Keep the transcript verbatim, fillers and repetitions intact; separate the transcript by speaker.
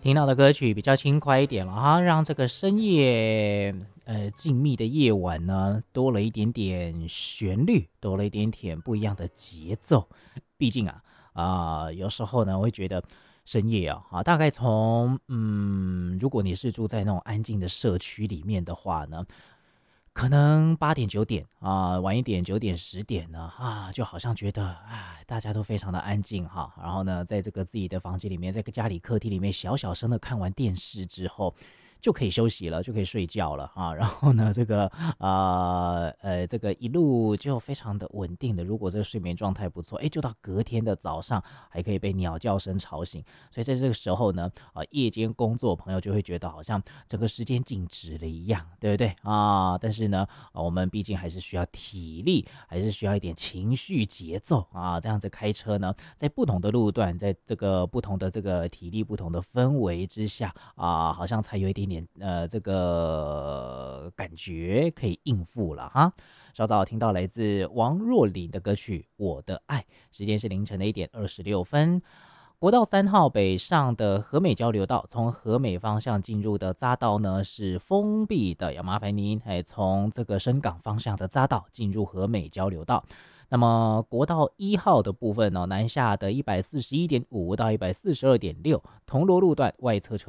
Speaker 1: 听到的歌曲比较轻快一点了哈，让这个深夜呃静谧的夜晚呢，多了一点点旋律，多了一点点不一样的节奏。毕竟啊啊、呃有时候呢，我会觉得深夜啊，啊，大概从嗯，如果你是住在那种安静的社区里面的话呢，可能八点九点啊，晚一点九点十点呢啊，就好像觉得啊，大家都非常的安静哈。然后呢，在这个自己的房间里面，在家里客厅里面小小声的看完电视之后，就可以休息了，就可以睡觉了啊。然后呢，这个呃呃，这个一路就非常的稳定的。如果这个睡眠状态不错，哎，就到隔天的早上还可以被鸟叫声吵醒。所以在这个时候呢，啊、夜间工作朋友就会觉得好像整个时间静止了一样，对不对啊？但是呢，啊，我们毕竟还是需要体力，还是需要一点情绪节奏啊。这样子开车呢，在不同的路段，在这个不同的这个体力、不同的氛围之下啊，好像才有一点点呃这个感觉可以应付了哈。稍早听到来自王若琳的歌曲《我的爱》，时间是凌晨的一点二十六分。国道三号北上的和美交流道，从和美方向进入的匝道呢是封闭的，要麻烦您哎从这个深港方向的匝道进入和美交流道。那么国道一号的部分呢，南下的一百四十一点五到一百四十二点六，铜锣路段外侧车